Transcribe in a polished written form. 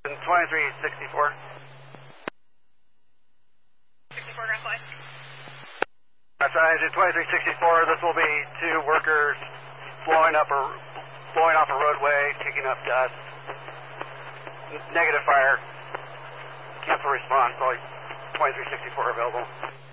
2364. 64 ground flight. That's right, 2364. This will be two workers blowing off a roadway, kicking up dust. Negative fire. Cancel response. Only 2364 available.